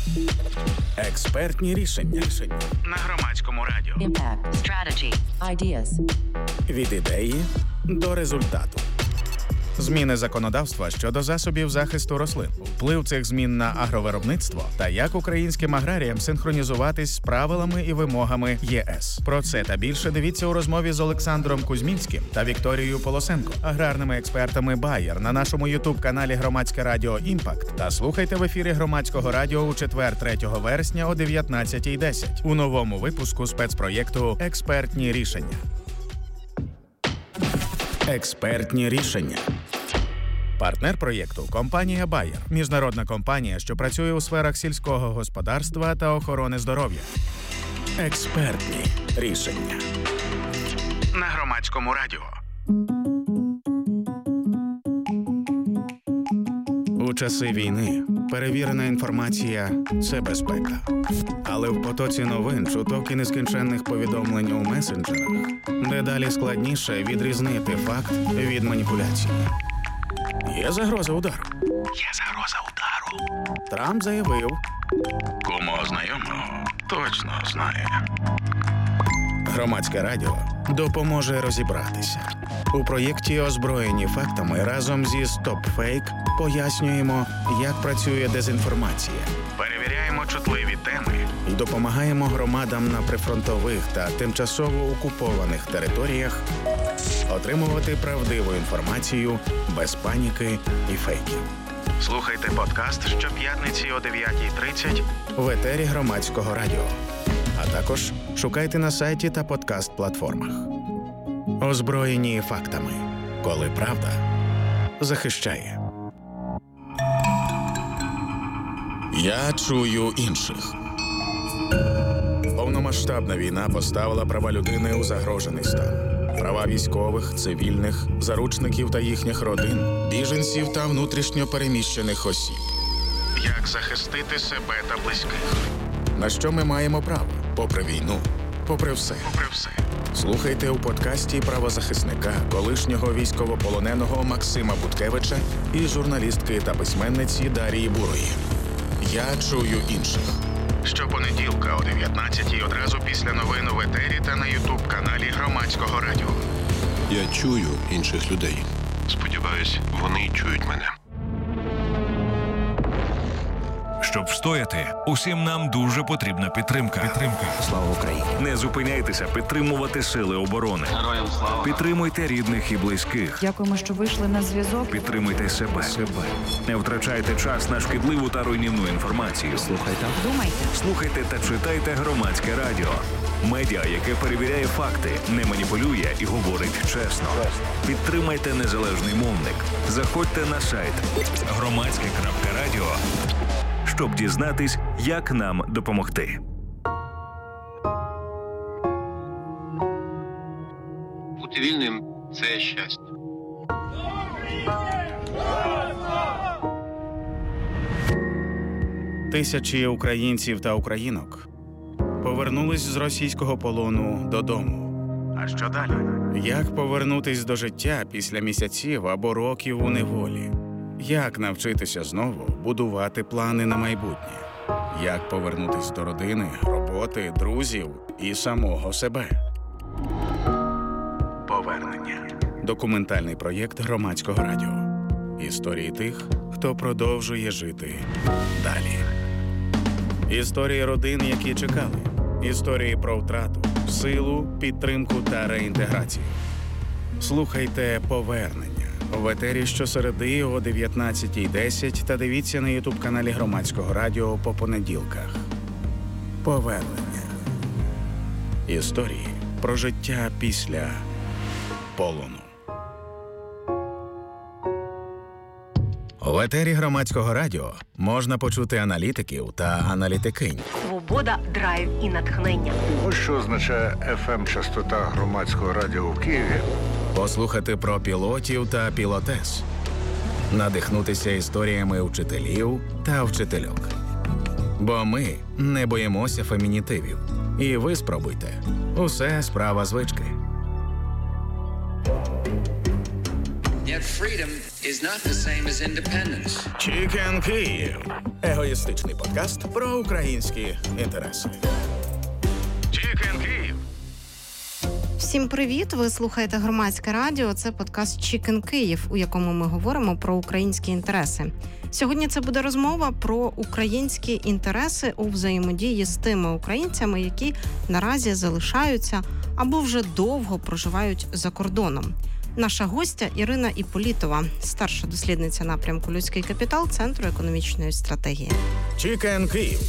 Експертні рішення на Громадському радіо. Impact. Strategy. Ideas. Від ідеї до результату. Зміни законодавства щодо засобів захисту рослин, вплив цих змін на агровиробництво та як українським аграріям синхронізуватись з правилами і вимогами ЄС. Про це та більше дивіться у розмові з Олександром Кузьмінським та Вікторією Полосенко, аграрними експертами Bayer на нашому YouTube-каналі Громадське радіо «Імпакт» та слухайте в ефірі Громадського радіо у четвер 3 вересня о 19:10 у новому випуску спецпроєкту «Експертні рішення». Експертні рішення. Партнер проєкту – компанія Bayer. Міжнародна компанія, що працює у сферах сільського господарства та охорони здоров'я. Експертні рішення. На Громадському радіо. У часи війни перевірена інформація – це безпека. Але в потоці новин, чуток і нескінченних повідомлень у месенджерах дедалі складніше відрізнити факт від маніпуляції. Є загроза удару. Трамп заявив. Кому знайомого точно знає. Громадське радіо допоможе розібратися. У проєкті «Озброєні фактами» разом зі StopFake пояснюємо, як працює дезінформація. Перевіряємо чутливі теми і допомагаємо громадам на прифронтових та тимчасово окупованих територіях отримувати правдиву інформацію без паніки і фейків. Слухайте подкаст щоп'ятниці о 9:30 в етері Громадського радіо. А також шукайте на сайті та подкаст-платформах. Озброєні фактами. Коли правда захищає. Я чую інших. Повномасштабна війна поставила права людини у загрожений стан. Права військових, цивільних, заручників та їхніх родин, біженців та внутрішньо переміщених осіб. Як захистити себе та близьких? На що ми маємо право? Попри війну, попри все. Слухайте у подкасті правозахисника, колишнього військовополоненого Максима Буткевича і журналістки та письменниці Дарії Бурої. Я чую інших. Щопонеділка о 19:00 одразу після новин в етері та на YouTube-каналі Громадського радіо. Я чую інших людей. Сподіваюсь, вони чують мене. Щоб встояти, усім нам дуже потрібна підтримка. Слава Україні! Не зупиняйтеся підтримувати сили оборони. Героям слава! Підтримуйте рідних і близьких. Дякуємо, що вийшли на зв'язок. Підтримуйте себе. Не втрачайте час на шкідливу та руйнівну інформацію. Слухайте та читайте Громадське радіо. Медіа, яке перевіряє факти, не маніпулює і говорить чесно. Підтримайте незалежний мовник. Заходьте на сайт громадське.радіо, щоб дізнатись, як нам допомогти. Бути вільним – це щастя. Тисячі українців та українок повернулись з російського полону додому. А що далі? Як повернутись до життя після місяців або років у неволі? Як навчитися знову будувати плани на майбутнє? Як повернутись до родини, роботи, друзів і самого себе? Повернення. Документальний проєкт Громадського радіо. Історії тих, хто продовжує жити далі. Історії родин, які чекали. Історії про втрату, силу, підтримку та реінтеграцію. Слухайте «Повернення» в етері щосереди о 19:10 та дивіться на YouTube-каналі Громадського радіо по понеділках. Повернення. Історії про життя після полону. В етері Громадського радіо можна почути аналітиків та аналітикинь. Свобода, драйв і натхнення. Ось що означає FM-частота Громадського радіо в Києві. Послухати про пілотів та пілотес. Надихнутися історіями вчителів та вчительок. Бо ми не боїмося фемінітивів. І ви спробуйте. Усе справа звички. that freedom is not the same as independence. Chicken Київ. Егоїстичний подкаст про українські інтереси. Chicken Київ. Всім привіт! Ви слухаєте Громадське радіо. Це подкаст «Chicken Київ», у якому ми говоримо про українські інтереси. Сьогодні це буде розмова про українські інтереси у взаємодії з тими українцями, які наразі залишаються або вже довго проживають за кордоном. Наша гостя Ірина Іполітова, старша дослідниця напрямку «Людський капітал» Центру економічної стратегії. Chicken Київ.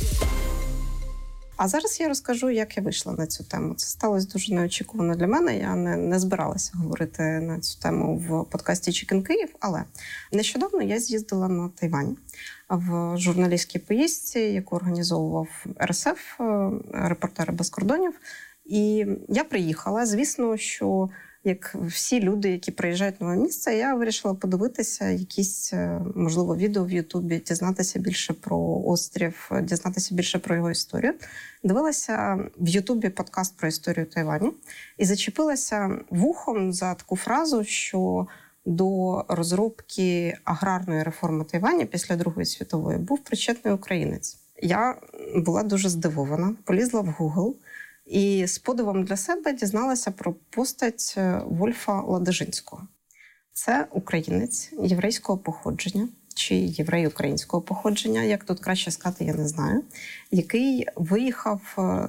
А зараз я розкажу, як я вийшла на цю тему. Це сталося дуже неочікувано для мене. Я не збиралася говорити на цю тему в подкасті «Chicken Київ», але нещодавно я з'їздила на Тайвань в журналістській поїздці, яку організовував РСФ, «Репортери без кордонів». І я приїхала. Звісно, що як всі люди, які приїжджають на нове місце, я вирішила подивитися якісь, можливо, відео в Ютубі, дізнатися більше про острів, дізнатися більше про його історію. Дивилася в Ютубі подкаст про історію Тайваню і зачепилася вухом за таку фразу, що до розробки аграрної реформи Тайваню після Другої світової був причетний українець. Я була дуже здивована, полізла в Google, і з подивом для себе дізналася про постать Вольфа Ладижинського. Це українець єврейського походження, чи єврей українського походження, як тут краще сказати, я не знаю, який виїхав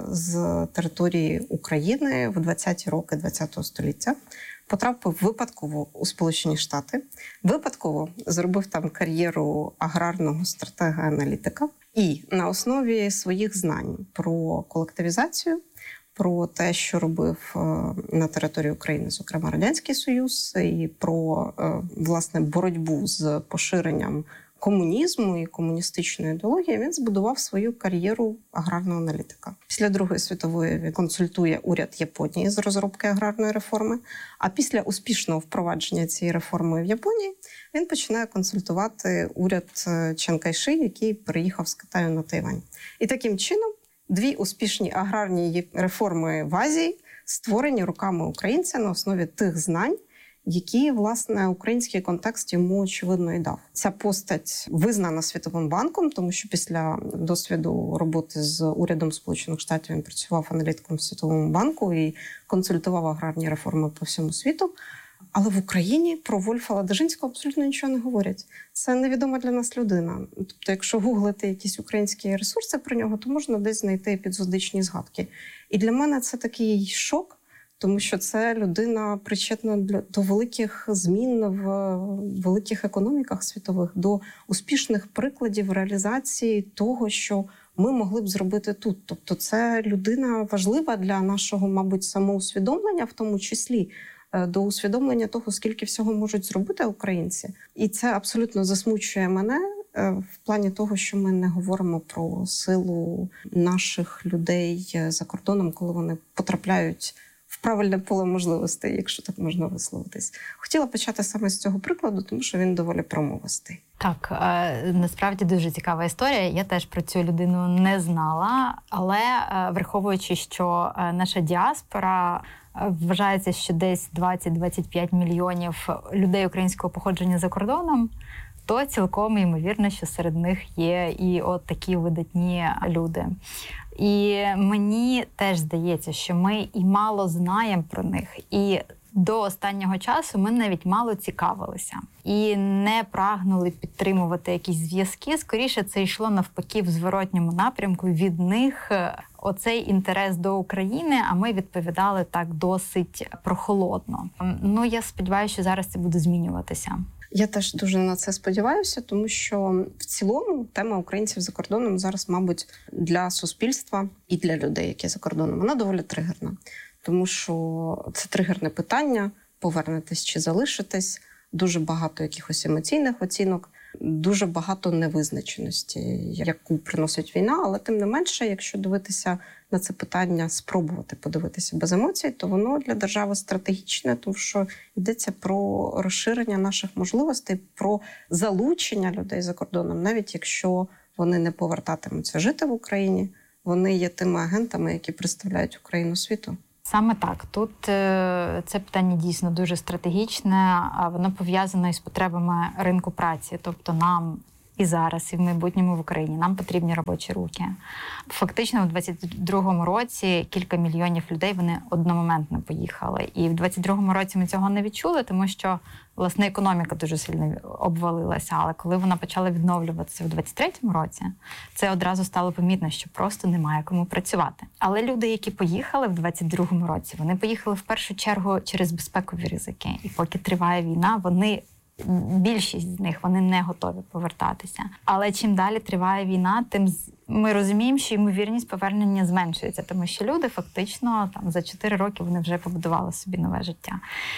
з території України в 20-ті роки ХХ століття, потрапив випадково у Сполучені Штати, випадково зробив там кар'єру аграрного стратега-аналітика і на основі своїх знань про колективізацію, про те, що робив на території України, зокрема, Радянський Союз, і про, власне, боротьбу з поширенням комунізму і комуністичної ідеології, він збудував свою кар'єру аграрного аналітика. Після Другої світової він консультує уряд Японії з розробки аграрної реформи, а після успішного впровадження цієї реформи в Японії він починає консультувати уряд Чан Кайши, який переїхав з Китаю на Тайвань. І таким чином дві успішні аграрні реформи в Азії створені руками українця на основі тих знань, які, власне, український контекст йому, очевидно, і дав. Ця постать визнана Світовим банком, тому що після досвіду роботи з урядом Сполучених Штатів він працював аналітиком в Світовому банку і консультував аграрні реформи по всьому світу. Але в Україні про Вольфа Ладижинського абсолютно нічого не говорять. Це невідома для нас людина. Тобто, якщо гуглити якісь українські ресурси про нього, то можна десь знайти епізодичні згадки. І для мене це такий шок, тому що це людина причетна до великих змін в великих економіках світових, до успішних прикладів реалізації того, що ми могли б зробити тут. Тобто це людина важлива для нашого, мабуть, самоусвідомлення, в тому числі, до усвідомлення того, скільки всього можуть зробити українці. І це абсолютно засмучує мене в плані того, що ми не говоримо про силу наших людей за кордоном, коли вони потрапляють в правильне поле можливостей, якщо так можна висловитись. Хотіла почати саме з цього прикладу, тому що він доволі промовистий. Так, насправді дуже цікава історія. Я теж про цю людину не знала, але враховуючи, що наша діаспора вважається, що десь 20-25 мільйонів людей українського походження за кордоном, то цілком ймовірно, що серед них є і от такі видатні люди. І мені теж здається, що ми і мало знаємо про них, і до останнього часу ми навіть мало цікавилися і не прагнули підтримувати якісь зв'язки. Скоріше, це йшло навпаки в зворотньому напрямку від них оцей інтерес до України, а ми відповідали так досить прохолодно. Ну, я сподіваюся, що зараз це буде змінюватися. Я теж дуже на це сподіваюся, тому що в цілому тема українців за кордоном зараз, мабуть, для суспільства і для людей, які за кордоном, вона доволі тригерна. Тому що це тригерне питання, повернетесь чи залишитесь, дуже багато якихось емоційних оцінок, дуже багато невизначеності, яку приносить війна, але тим не менше, якщо дивитися на це питання, спробувати подивитися без емоцій, то воно для держави стратегічне, тому що йдеться про розширення наших можливостей, про залучення людей за кордоном, навіть якщо вони не повертатимуться жити в Україні, вони є тими агентами, які представляють Україну світу. Саме так. Тут це питання дійсно дуже стратегічне, а воно пов'язане із потребами ринку праці. Тобто нам і зараз, і в майбутньому в Україні нам потрібні робочі руки. Фактично, у 2022 році кілька мільйонів людей, вони одномоментно поїхали. І в 2022 році ми цього не відчули, тому що, власне, економіка дуже сильно обвалилася. Але коли вона почала відновлюватися в 2023 році, це одразу стало помітно, що просто немає кому працювати. Але люди, які поїхали в 2022 році, вони поїхали в першу чергу через безпекові ризики. І поки триває війна, більшість з них, вони не готові повертатися. Але чим далі триває війна, тим ми розуміємо, що ймовірність повернення зменшується, тому що люди фактично за 4 роки вони вже побудували собі нове життя.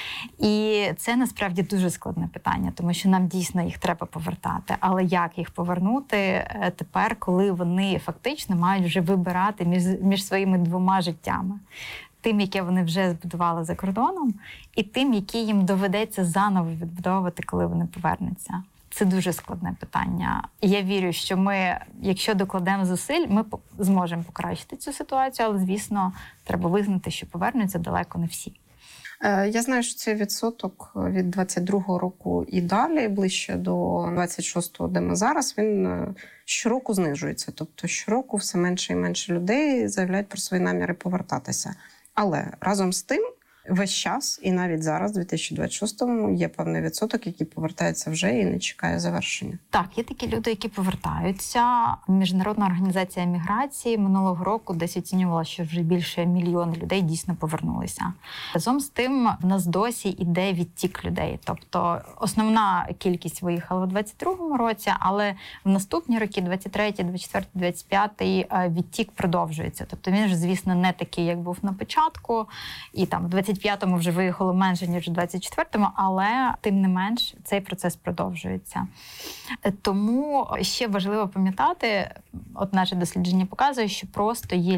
І це насправді дуже складне питання, тому що нам дійсно їх треба повертати. Але як їх повернути тепер, коли вони фактично мають вже вибирати між своїми 2 життями? Тим, яке вони вже збудували за кордоном, і тим, які їм доведеться заново відбудовувати, коли вони повернуться. Це дуже складне питання. І я вірю, що ми, якщо докладемо зусиль, ми зможемо покращити цю ситуацію, але, звісно, треба визнати, що повернуться далеко не всі. Я знаю, що цей відсоток від 22-го року і далі, ближче до 26-го, де ми зараз, він щороку знижується. Тобто щороку все менше і менше людей заявляють про свої наміри повертатися. Але разом з тим, весь час, і навіть зараз, в 2026-му, є певний відсоток, який повертається вже і не чекає завершення. Так, є такі люди, які повертаються. Міжнародна організація міграції минулого року десь оцінювала, що вже більше 1 мільйон людей дійсно повернулися. Разом з тим, в нас досі йде відтік людей. Тобто основна кількість виїхала у 2022 році, але в наступні роки, 23, 24, 25, відтік продовжується. Тобто він ж, звісно, не такий, як був на початку. І там в 25-му вже виїхало менше, ніж у 24-му, але тим не менш цей процес продовжується. Тому ще важливо пам'ятати, от наше дослідження показує, що просто є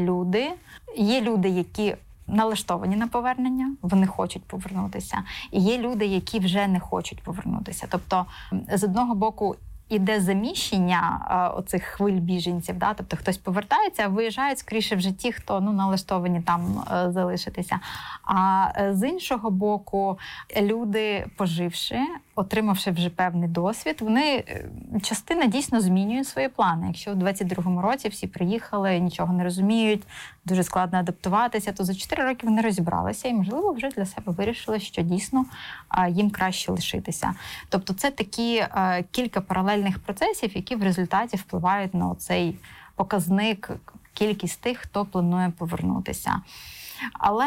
люди, які налаштовані на повернення, вони хочуть повернутися. І є люди, які вже не хочуть повернутися. Тобто, з одного боку, іде заміщення оцих хвиль біженців, тобто хтось повертається, а виїжджають скоріше вже ті, хто налаштовані там залишитися. А з іншого боку, люди, поживши, отримавши вже певний досвід, частина дійсно змінює свої плани. Якщо у 22-му році всі приїхали, нічого не розуміють, дуже складно адаптуватися, то за 4 роки вони розібралися і, можливо, вже для себе вирішили, що дійсно їм краще лишитися. Тобто це такі кілька паралельних процесів, які в результаті впливають на цей показник, кількість тих, хто планує повернутися. Але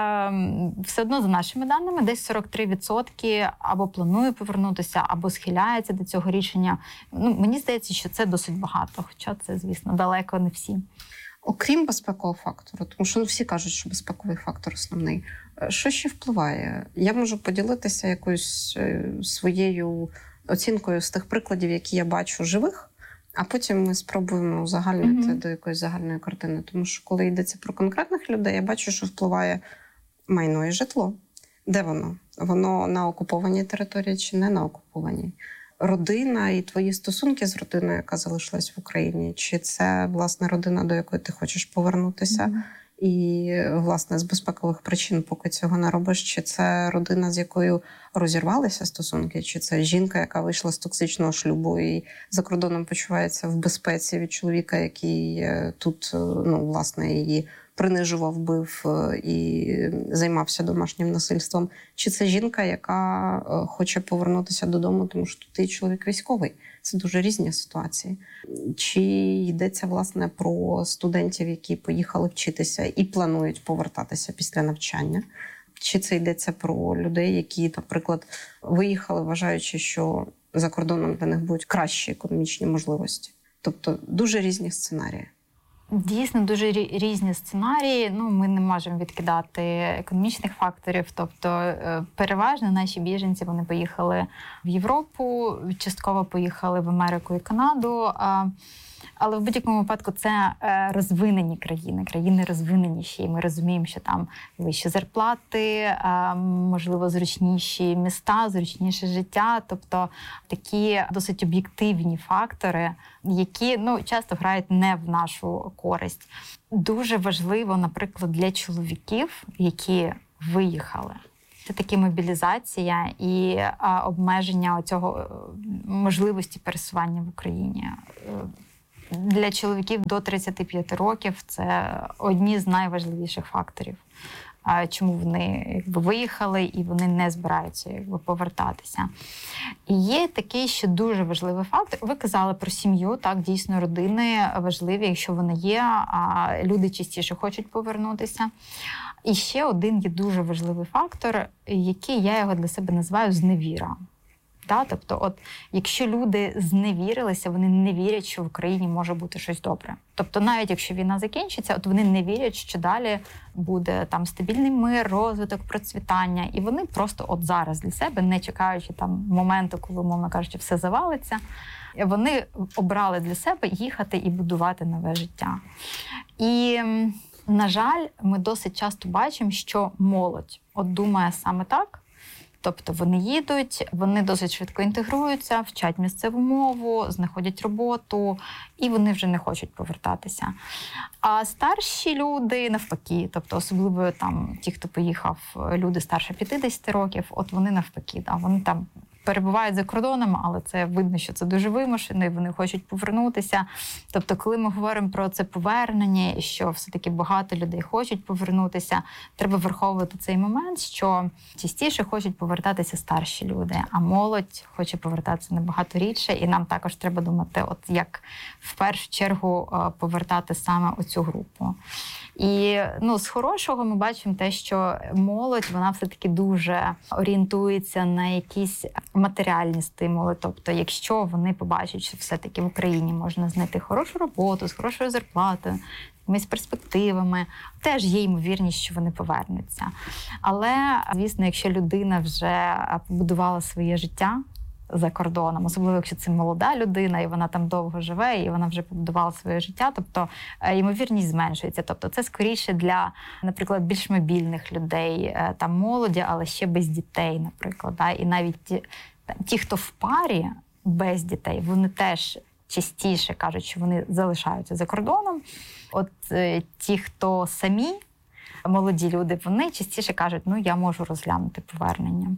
все одно, за нашими даними, десь 43% або планує повернутися, або схиляється до цього рішення. Мені здається, що це досить багато, хоча це, звісно, далеко не всі. Окрім безпекового фактору, тому що всі кажуть, що безпековий фактор основний. Що ще впливає? Я можу поділитися якоюсь своєю оцінкою з тих прикладів, які я бачу живих, а потім ми спробуємо узагальнити до якоїсь загальної картини. Тому що коли йдеться про конкретних людей, я бачу, що впливає майно і житло. Де воно? Воно на окупованій території чи не на окупованій? Родина і твої стосунки з родиною, яка залишилась в Україні, чи це, власне, родина, до якої ти хочеш повернутися, і, власне, з безпекових причин поки цього не робиш, чи це родина, з якою розірвалися стосунки, чи це жінка, яка вийшла з токсичного шлюбу і за кордоном почувається в безпеці від чоловіка, який тут, власне, її принижував, бив і займався домашнім насильством. Чи це жінка, яка хоче повернутися додому, тому що тут і чоловік військовий. Це дуже різні ситуації. Чи йдеться, власне, про студентів, які поїхали вчитися і планують повертатися після навчання? Чи це йдеться про людей, які, наприклад, виїхали, вважаючи, що за кордоном для них будуть кращі економічні можливості? Тобто дуже різні сценарії. Дійсно, дуже різні сценарії. Ми не можемо відкидати економічних факторів. Тобто, переважно наші біженці, вони поїхали в Європу, частково поїхали в Америку і Канаду. Але в будь-якому випадку це розвинені країни розвиненіші. І ми розуміємо, що там вищі зарплати, можливо, зручніші міста, зручніше життя. Тобто такі досить об'єктивні фактори, які часто грають не в нашу користь. Дуже важливо, наприклад, для чоловіків, які виїхали. Це таки мобілізація і обмеження цього можливості пересування в Україні. Для чоловіків до 35 років це одні з найважливіших факторів, чому вони виїхали і вони не збираються повертатися. І є такий ще дуже важливий фактор. Ви казали про сім'ю, так, дійсно, родини важливі, якщо вони є, люди частіше хочуть повернутися. І ще один є дуже важливий фактор, який я його для себе називаю зневіра. Тобто, якщо люди зневірилися, вони не вірять, що в Україні може бути щось добре. Тобто, навіть якщо війна закінчиться, вони не вірять, що далі буде там стабільний мир, розвиток, процвітання. І вони просто зараз для себе, не чекаючи там моменту, коли, мовно кажучи, все завалиться, вони обрали для себе їхати і будувати нове життя. І, на жаль, ми досить часто бачимо, що молодь думає саме так. Тобто вони їдуть, вони досить швидко інтегруються, вчать місцеву мову, знаходять роботу, і вони вже не хочуть повертатися. А старші люди навпаки, тобто особливо там ті, хто поїхав, люди старше 50 років, вони навпаки, вони там перебувають за кордоном, але це видно, що це дуже вимушено, і вони хочуть повернутися. Тобто, коли ми говоримо про це повернення, і що все-таки багато людей хочуть повернутися, треба враховувати цей момент, що частіше хочуть повертатися старші люди, а молодь хоче повертатися набагато рідше, і нам також треба думати, як в першу чергу повертати саме оцю групу. І з хорошого ми бачимо те, що молодь, вона все-таки дуже орієнтується на якісь матеріальні стимули. Тобто, якщо вони побачать, що все-таки в Україні можна знайти хорошу роботу, з хорошою зарплатою, з перспективами, теж є ймовірність, що вони повернуться. Але, звісно, якщо людина вже побудувала своє життя за кордоном, особливо, якщо це молода людина, і вона там довго живе, і вона вже побудувала своє життя, тобто ймовірність зменшується. Тобто це скоріше для, наприклад, більш мобільних людей, там молоді, але ще без дітей, наприклад. І навіть ті, хто в парі без дітей, вони теж частіше кажуть, що вони залишаються за кордоном. Ті, хто самі, молоді люди, вони частіше кажуть, я можу розглянути повернення.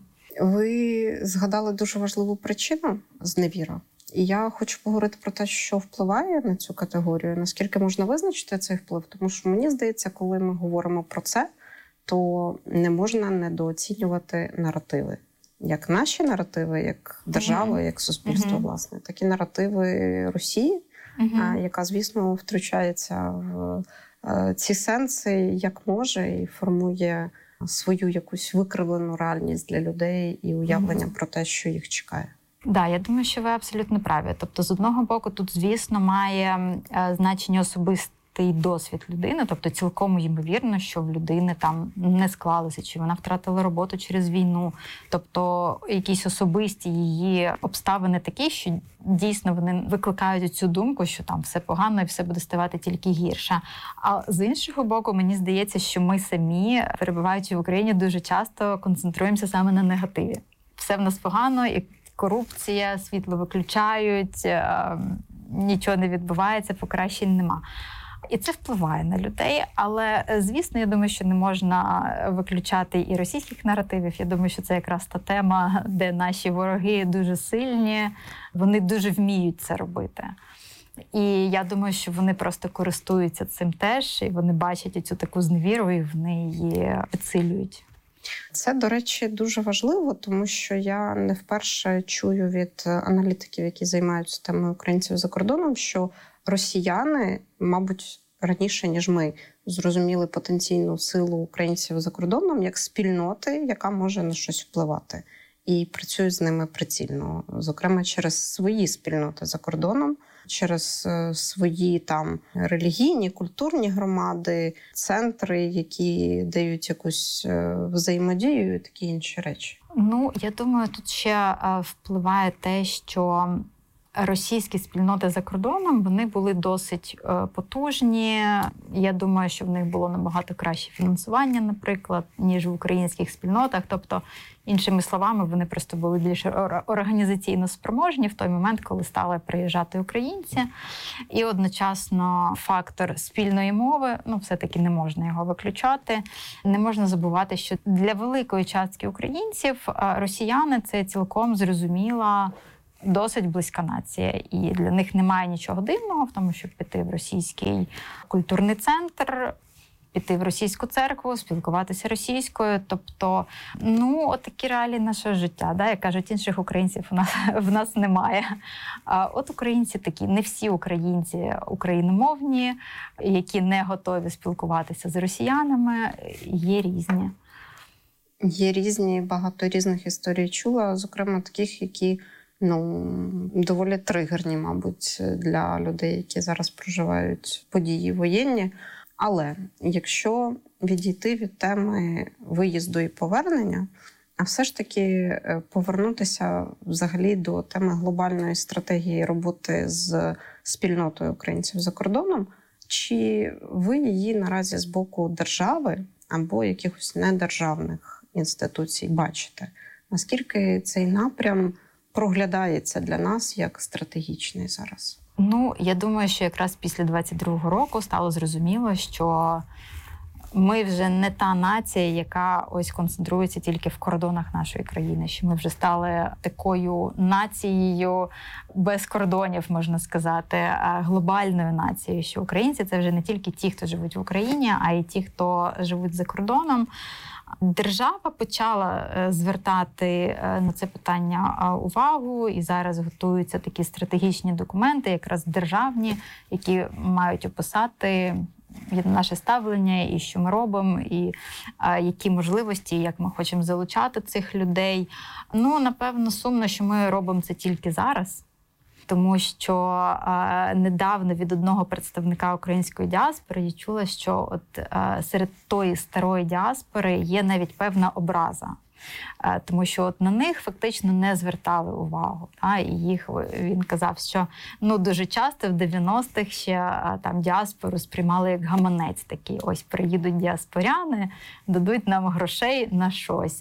Ви згадали дуже важливу причину – зневіра. І я хочу поговорити про те, що впливає на цю категорію, наскільки можна визначити цей вплив. Тому що мені здається, коли ми говоримо про це, то не можна недооцінювати наративи. Як наші наративи, як держави, як суспільство, власне, так і наративи Росії, яка, звісно, втручається в ці сенси, як може, і формує свою якусь викривлену реальність для людей і уявлення про те, що їх чекає. Да, я думаю, що ви абсолютно праві. Тобто, з одного боку, тут, звісно, має значення особистий досвід людини, тобто цілком ймовірно, що в людини там не склалося, чи вона втратила роботу через війну. Тобто якісь особисті її обставини такі, що дійсно вони викликають цю думку, що там все погано і все буде ставати тільки гірше. А з іншого боку, мені здається, що ми самі, перебуваючи в Україні, дуже часто концентруємося саме на негативі. Все в нас погано, і корупція, світло виключають, нічого не відбувається, покращень нема. І це впливає на людей, але, звісно, я думаю, що не можна виключати і російських наративів. Я думаю, що це якраз та тема, де наші вороги дуже сильні, вони дуже вміють це робити. І я думаю, що вони просто користуються цим теж, і вони бачать цю таку зневіру, і вони її підсилюють. Це, до речі, дуже важливо, тому що я не вперше чую від аналітиків, які займаються темою українців за кордоном, що росіяни, мабуть, раніше, ніж ми, зрозуміли потенційну силу українців за кордоном як спільноти, яка може на щось впливати. І працюють з ними прицільно. Зокрема, через свої спільноти за кордоном, через свої там релігійні, культурні громади, центри, які дають якусь взаємодію і такі інші речі. Я думаю, тут ще впливає те, що російські спільноти за кордоном, вони були досить потужні. Я думаю, що в них було набагато краще фінансування, наприклад, ніж в українських спільнотах. Тобто, іншими словами, вони просто були більш організаційно спроможні в той момент, коли стали приїжджати українці. І одночасно фактор спільної мови, все-таки не можна його виключати. Не можна забувати, що для великої частки українців росіяни – це цілком зрозуміла, досить близька нація. І для них немає нічого дивного в тому, щоб піти в російський культурний центр, піти в російську церкву, спілкуватися російською. Тобто, от такі реалії нашого життя. Да? Як кажуть, інших українців в нас немає. От українці такі, не всі українці україномовні, які не готові спілкуватися з росіянами, є різні. Є різні, багато різних історій чула, зокрема таких, які доволі тригерні, мабуть, для людей, які зараз проживають події воєнні. Але якщо відійти від теми виїзду і повернення, а все ж таки повернутися взагалі до теми глобальної стратегії роботи з спільнотою українців за кордоном, чи ви її наразі з боку держави або якихось недержавних інституцій бачите? Наскільки цей напрям проглядається для нас як стратегічний зараз? Я думаю, що якраз після 22-го року стало зрозуміло, що ми вже не та нація, яка ось концентрується тільки в кордонах нашої країни, що ми вже стали такою нацією без кордонів, можна сказати, глобальною нацією, що українці – це вже не тільки ті, хто живуть в Україні, а й ті, хто живуть за кордоном. Держава почала звертати на це питання увагу, і зараз готуються такі стратегічні документи, якраз державні, які мають описати наше ставлення, і що ми робимо, і які можливості, як ми хочемо залучати цих людей. Напевно, сумно, що ми робимо це тільки зараз. Тому що недавно від одного представника української діаспори я чула, що серед тої старої діаспори є навіть певна образа. Тому що на них фактично не звертали увагу. І він казав, що дуже часто в 90-х ще там діаспору сприймали як гаманець такий. Ось приїдуть діаспоряни, дадуть нам грошей на щось.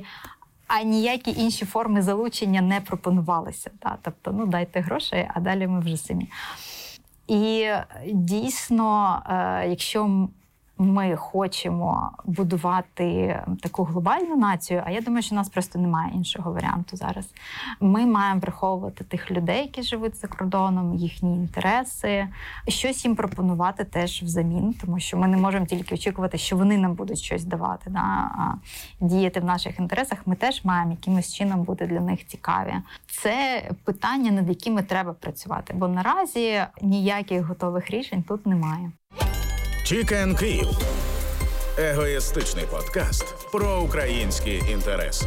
А ніякі інші форми залучення не пропонувалися. Тобто, дайте грошей, а далі ми вже самі. І дійсно, якщо ми хочемо будувати таку глобальну націю, а я думаю, що у нас просто немає іншого варіанту зараз. Ми маємо враховувати тих людей, які живуть за кордоном, їхні інтереси, щось їм пропонувати теж взамін, тому що ми не можемо тільки очікувати, що вони нам будуть щось давати. А діяти в наших інтересах ми теж маємо якимось чином бути для них цікаві. Це питання, над якими треба працювати, бо наразі ніяких готових рішень тут немає. Чікен Київ – егоїстичний подкаст про українські інтереси.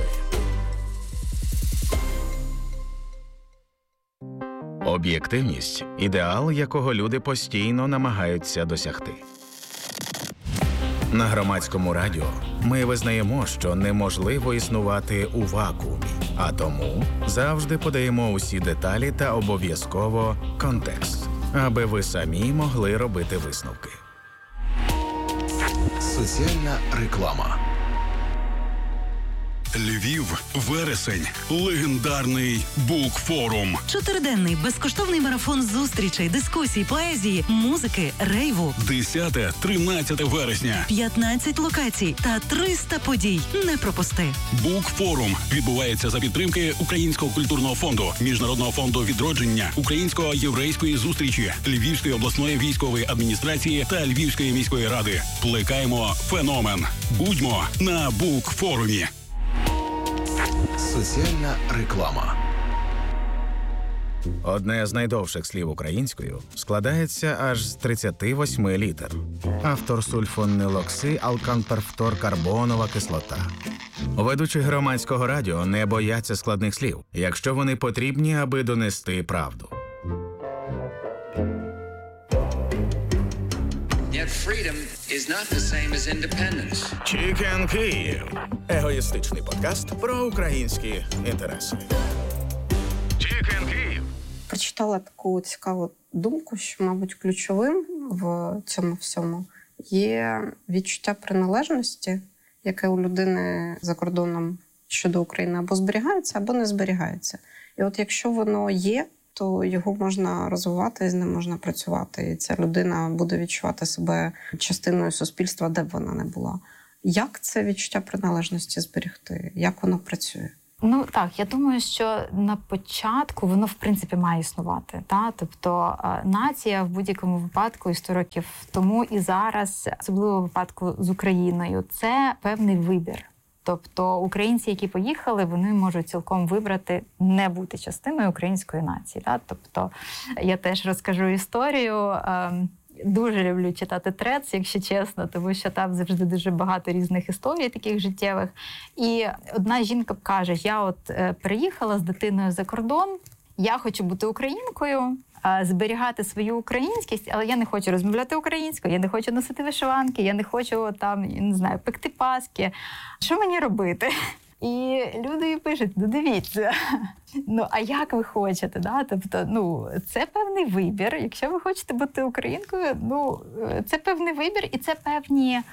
Об'єктивність – ідеал, якого люди постійно намагаються досягти. На Громадському радіо ми визнаємо, що неможливо існувати у вакуумі, а тому завжди подаємо усі деталі та обов'язково контекст, аби ви самі могли робити висновки. Соціальна реклама. Львів, вересень, легендарний Букфорум. 4-денний безкоштовний марафон зустрічей, дискусій, поезії, музики, рейву. 10-13 вересня. 15 локацій та 300 подій. Не пропусти. Букфорум відбувається за підтримки Українського культурного фонду, Міжнародного фонду відродження, Українсько-єврейської зустрічі, Львівської обласної військової адміністрації та Львівської міської ради. Плекаємо феномен. Будьмо на Букфорумі. Соціальна реклама. Одне з найдовших слів українською складається аж з 38 літер. Автор сульфонилокси-алканперфторкарбонова кислота. Ведучі Громадського радіо не бояться складних слів, якщо вони потрібні, аби донести правду. Yet freedom is not the same as independence. Чікен Київ – егоїстичний подкаст про українські інтереси. Чікен Київ. прочитала таку цікаву думку, що, мабуть, ключовим в цьому всьому є відчуття приналежності, яке у людини за кордоном щодо України або зберігається, або не зберігається. І от якщо воно є, то його можна розвивати, з ним можна працювати. І ця людина буде відчувати себе частиною суспільства, де б вона не була. Як це відчуття приналежності зберегти? Як воно працює? Ну так, я думаю, що на початку воно в принципі має існувати. Та? Тобто нація в будь-якому випадку і 100 років тому і зараз, особливо в випадку з Україною, це певний вибір. Тобто українці, які поїхали, вони можуть цілком вибрати не бути частиною української нації. Та? Тобто я теж розкажу історію. Дуже люблю читати Threads, якщо чесно, тому що там завжди дуже багато різних історій таких життєвих. І одна жінка каже, я от переїхала з дитиною за кордон, я хочу бути українкою, зберігати свою українськість, але я не хочу розмовляти українською, я не хочу носити вишиванки, я не хочу там, не знаю, пекти паски. Що мені робити? І люди їй пишуть, ну дивіться, ну а як ви хочете? Да? Тобто, ну, це певний вибір. Якщо ви хочете бути українкою, ну, це певний вибір і це певні,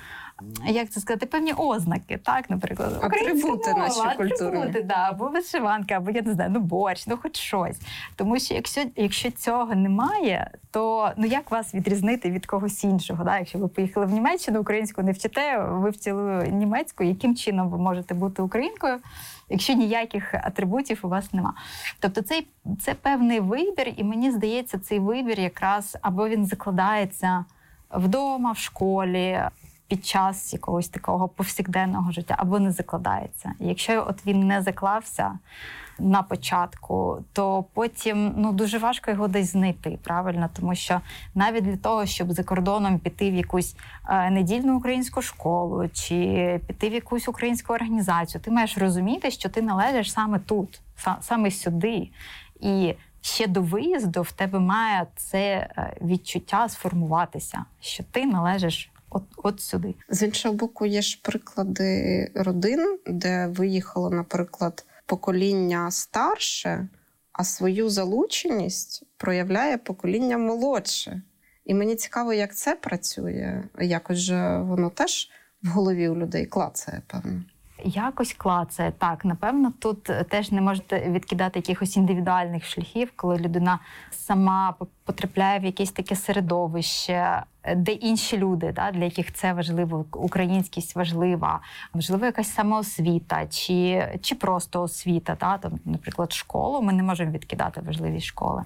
як це сказати, певні ознаки, так, наприклад, атрибути нашої культури. Атрибути, да, або вишиванка, або, я не знаю, ну борщ, ну хоч щось. Тому що якщо цього немає, то ну як вас відрізнити від когось іншого? Да? Якщо ви поїхали в Німеччину, українську не вчите, вивчили німецьку, яким чином ви можете бути українкою, якщо ніяких атрибутів у вас нема? Тобто це певний вибір, і мені здається, цей вибір якраз або він закладається вдома, в школі, під час якогось такого повсякденного життя, або не закладається. І якщо от він не заклався на початку, то потім ну, дуже важко його десь знайти, правильно? Тому що навіть для того, щоб за кордоном піти в якусь недільну українську школу чи піти в якусь українську організацію, ти маєш розуміти, що ти належиш саме тут, саме сюди. І ще до виїзду в тебе має це відчуття сформуватися, що ти належиш от сюди. З іншого боку, є ж приклади родин, де виїхало, наприклад, покоління старше, а свою залученість проявляє покоління молодше. І мені цікаво, як це працює. Якось же воно теж в голові у людей клацає, певно. Якось клацає, так. Напевно, тут теж не можете відкидати якихось індивідуальних шляхів, коли людина сама потрапляє в якесь таке середовище, де інші люди, да, для яких це важливо, українськість важлива, можливо, якась самоосвіта чи просто освіта. Да, там, наприклад, школу, ми не можемо відкидати важливість школи.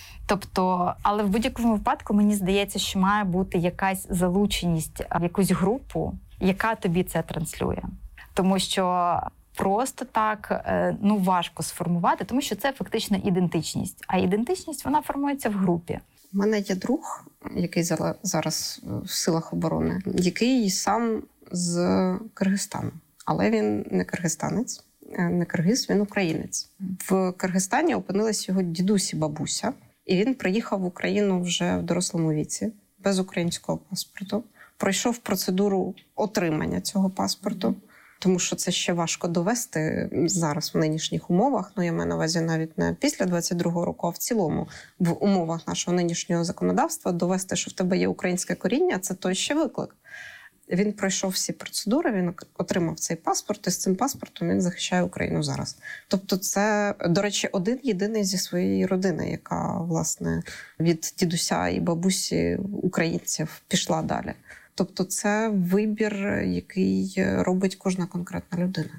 Тобто, але в будь-якому випадку мені здається, що має бути якась залученість в якусь групу, яка тобі це транслює. Тому що просто так ну, важко сформувати, тому що це фактично ідентичність. А ідентичність, вона формується в групі. У мене є друг, який зараз в силах оборони, який сам з Киргизстану. Але він не киргизстанець, не киргиз, він українець. В Киргизстані опинились його дідусь і бабуся. І він приїхав в Україну вже в дорослому віці, без українського паспорту. Пройшов процедуру отримання цього паспорту. Тому що це ще важко довести зараз в нинішніх умовах. Ну, я маю на увазі навіть не після 22-го року, а в цілому в умовах нашого нинішнього законодавства довести, що в тебе є українське коріння, це той ще виклик. Він пройшов всі процедури, він отримав цей паспорт, і з цим паспортом він захищає Україну зараз. Тобто це, до речі, один-єдиний зі своєї родини, яка, власне, від дідуся і бабусі українців пішла далі. Тобто це вибір, який робить кожна конкретна людина.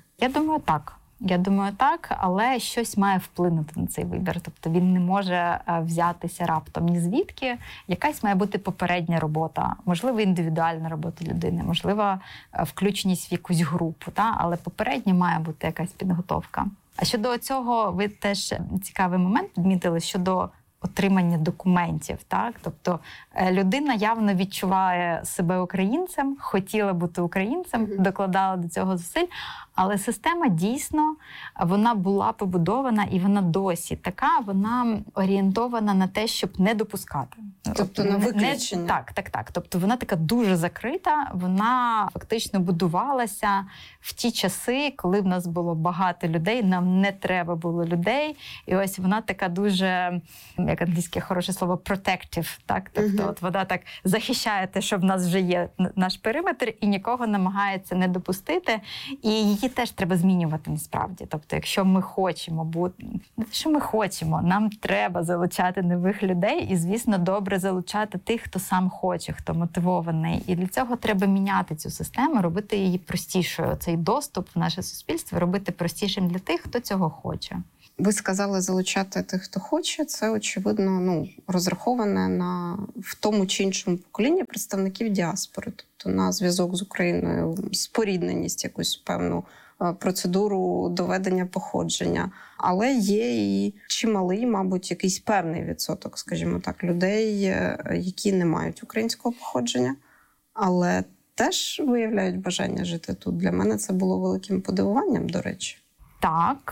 Я думаю, так, але щось має вплинути на цей вибір. Тобто він не може взятися раптом ні звідки. Якась має бути попередня робота, можливо, індивідуальна робота людини, можливо, включеність в якусь групу, та? Але попередня має бути якась підготовка. А щодо цього, ви теж цікавий момент підмітили щодо отримання документів, так? Тобто людина явно відчуває себе українцем, хотіла бути українцем, докладала до цього зусиль, але система дійсно, вона була побудована і вона досі така, вона орієнтована на те, щоб не допускати. Тобто на виключення? Так. Тобто вона така дуже закрита, вона фактично будувалася в ті часи, коли в нас було багато людей, нам не треба було людей. І ось вона така дуже як англійське хороше слово, protective, так? Тобто от вона так захищає те, що в нас вже є наш периметр, і нікого намагається не допустити. І її теж треба змінювати насправді. Тобто, якщо ми хочемо бути, не те, що ми хочемо, нам треба залучати нових людей і, звісно, добре залучати тих, хто сам хоче, хто мотивований. І для цього треба міняти цю систему, робити її простішою. Цей доступ в наше суспільство робити простішим для тих, хто цього хоче. Ви сказали залучати тих, хто хоче. Це, очевидно, розраховане на в тому чи іншому поколінні представників діаспори. Тобто на зв'язок з Україною, спорідненість, якусь певну процедуру доведення походження. Але є і чималий, мабуть, якийсь певний відсоток, скажімо так, людей, які не мають українського походження, але теж виявляють бажання жити тут. Для мене це було великим подивуванням, до речі. Так,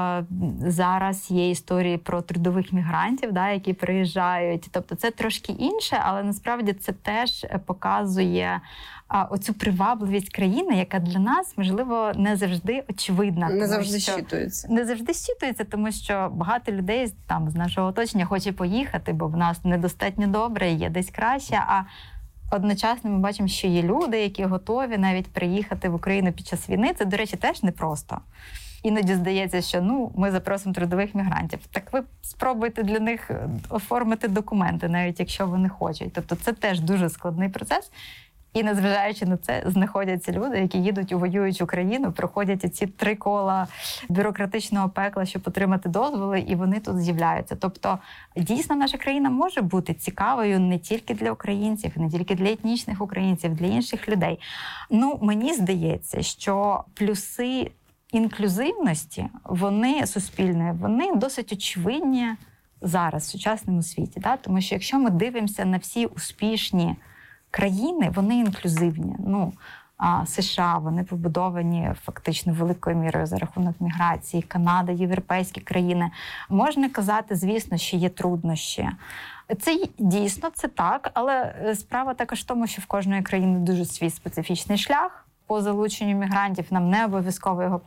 зараз є історії про трудових мігрантів, які приїжджають. Тобто це трошки інше, але насправді це теж показує оцю привабливість країни, яка для нас, можливо, не завжди очевидна. Не завжди щитується. Не завжди щитується, тому що багато людей з нашого оточення хоче поїхати, бо в нас недостатньо добре, є десь краще, а одночасно ми бачимо, що є люди, які готові навіть приїхати в Україну під час війни. Це, до речі, теж непросто. Іноді здається, що ми запросимо трудових мігрантів. Так ви спробуйте для них оформити документи, навіть якщо вони хочуть. Тобто це теж дуже складний процес. І незважаючи на це, знаходяться люди, які їдуть у воюючу країну, проходять ці 3 кола бюрократичного пекла, щоб отримати дозволи, і вони тут з'являються. Тобто, дійсно, наша країна може бути цікавою не тільки для українців, не тільки для етнічних українців, для інших людей. Мені здається, що плюси інклюзивності, суспільної, вони досить очевидні зараз в сучасному світі. Тому що якщо ми дивимося на всі успішні країни, вони інклюзивні. США, вони побудовані фактично великою мірою за рахунок міграції, Канада, європейські країни. Можна казати, звісно, що є труднощі. Це дійсно, це так, але справа також в тому, що в кожної країни дуже свій специфічний шлях. По залученню мігрантів нам не обов'язково його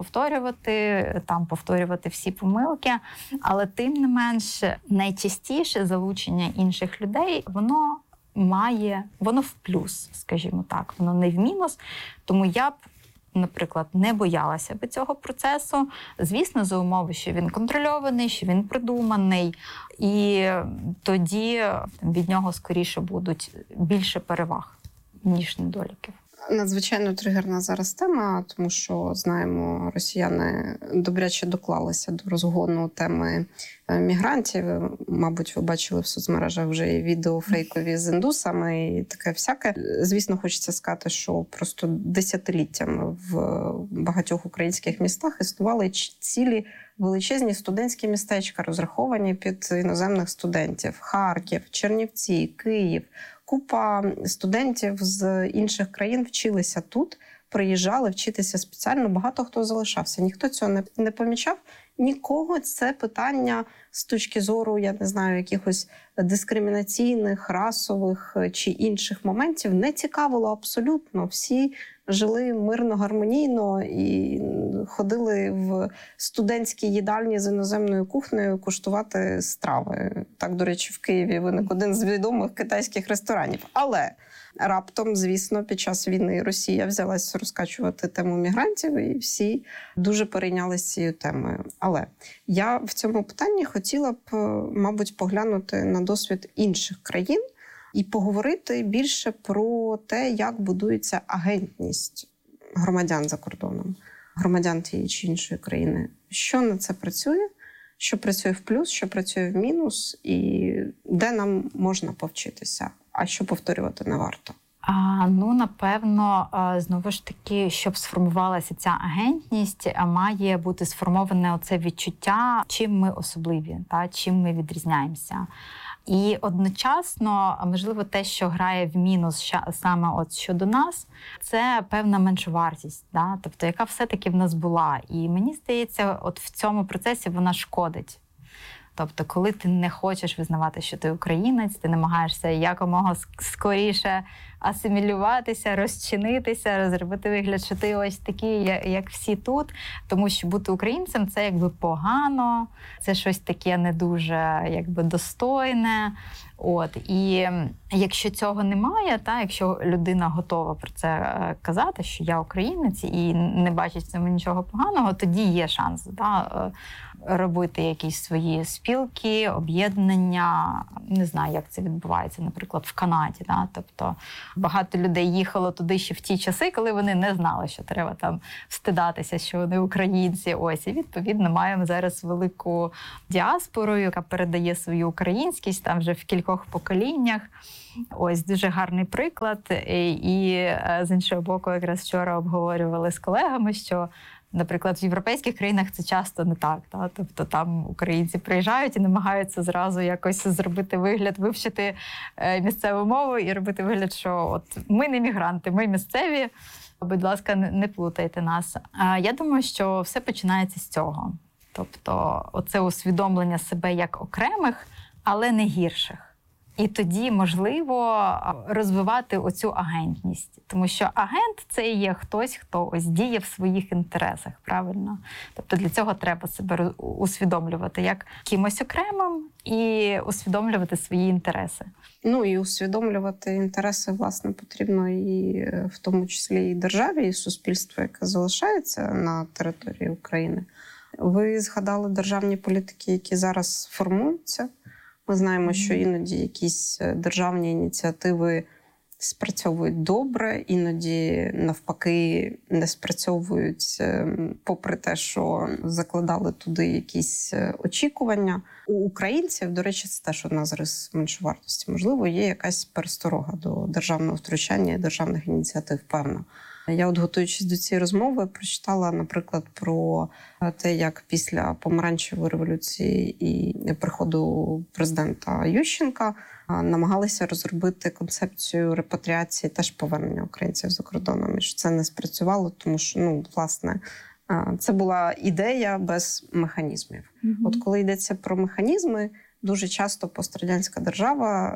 повторювати всі помилки, але тим не менш найчастіше залучення інших людей, воно в плюс, скажімо так, воно не в мінус. Тому я б, наприклад, не боялася би цього процесу. Звісно, за умови, що він контрольований, що він продуманий, і тоді від нього скоріше будуть більше переваг, ніж недоліків. Надзвичайно тригерна зараз тема, тому що, знаємо, росіяни добряче доклалися до розгону теми мігрантів. Мабуть, ви бачили в соцмережах вже і відео фейкові з індусами і таке всяке. Звісно, хочеться сказати, що просто десятиліттями в багатьох українських містах існували цілі величезні студентські містечка, розраховані під іноземних студентів. Харків, Чернівці, Київ. Купа студентів з інших країн вчилися тут, приїжджали вчитися спеціально. Багато хто залишався. Ніхто цього не помічав. Нікого це питання з точки зору, я не знаю, якихось дискримінаційних, расових чи інших моментів не цікавило абсолютно. Всі жили мирно, гармонійно і ходили в студентські їдальні з іноземною кухнею куштувати страви. Так, до речі, в Києві виник один з відомих китайських ресторанів. Але раптом, звісно, під час війни Росія взялась розкачувати тему мігрантів, і всі дуже перейнялися цією темою. Але я в цьому питанні хотіла б, мабуть, поглянути на досвід інших країн і поговорити більше про те, як будується агентність громадян за кордоном, громадян тієї чи іншої країни. Що на це працює, що працює в плюс, що працює в мінус, і де нам можна повчитися, а що повторювати не варто? Напевно, знову ж таки, щоб сформувалася ця агентність, має бути сформоване оце відчуття, чим ми особливі, чим ми відрізняємося. І одночасно, можливо, те, що грає в мінус саме щодо нас, це певна меншовартість, тобто, яка все-таки в нас була. І мені здається, в цьому процесі вона шкодить. Тобто, коли ти не хочеш визнавати, що ти українець, ти намагаєшся якомога скоріше асимілюватися, розчинитися, розробити вигляд, що ти ось такий, як всі тут. Тому що бути українцем – це якби погано, це щось таке не дуже якби достойне. І якщо цього немає, якщо людина готова про це казати, що я українець і не бачить в цьому нічого поганого, тоді є шанс робити якісь свої спілки, об'єднання. Не знаю, як це відбувається, наприклад, в Канаді. Тобто багато людей їхало туди ще в ті часи, коли вони не знали, що треба там встидатися, що вони українці. І відповідно маємо зараз велику діаспору, яка передає свою українськість там вже в кількох поколіннях. Дуже гарний приклад. І з іншого боку, якраз вчора обговорювали з колегами, що, наприклад, в європейських країнах це часто не так. Тобто там українці приїжджають і намагаються зразу якось зробити вигляд, вивчити місцеву мову і робити вигляд, що ми не мігранти, ми місцеві, будь ласка, не плутайте нас. Я думаю, що все починається з цього. Тобто оце усвідомлення себе як окремих, але не гірших. І тоді можливо розвивати оцю агентність. Тому що агент – це і є хтось, хто діє в своїх інтересах, правильно? Тобто для цього треба себе усвідомлювати як кимось окремим і усвідомлювати свої інтереси. І усвідомлювати інтереси, власне, потрібно і в тому числі і державі, і суспільству, яке залишається на території України. Ви згадали державні політики, які зараз формуються. Ми знаємо, що іноді якісь державні ініціативи спрацьовують добре, іноді, навпаки, не спрацьовують, попри те, що закладали туди якісь очікування. У українців, до речі, це теж одна з рис меншовартості. Можливо, є якась пересторога до державного втручання і державних ініціатив, певно. Я готуючись до цієї розмови, прочитала, наприклад, про те, як після помаранчевої революції і приходу президента Ющенка намагалися розробити концепцію репатріації, теж повернення українців за кордоном. І що це не спрацювало, тому що, власне, це була ідея без механізмів. От коли йдеться про механізми, дуже часто пострадянська держава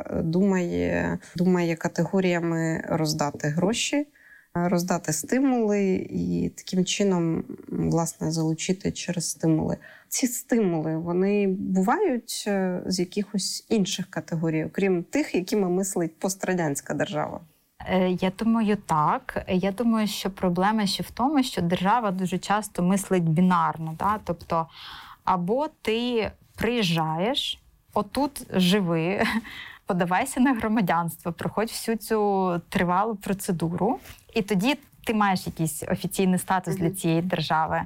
думає категоріями роздати гроші, роздати стимули і таким чином, власне, залучити через стимули. Ці стимули, вони бувають з якихось інших категорій, окрім тих, якими мислить пострадянська держава? Я думаю, так. Я думаю, що проблема ще в тому, що держава дуже часто мислить бінарно. Тобто, або ти приїжджаєш, отут живи, подавайся на громадянство, проходь всю цю тривалу процедуру, і тоді ти маєш якийсь офіційний статус для цієї держави.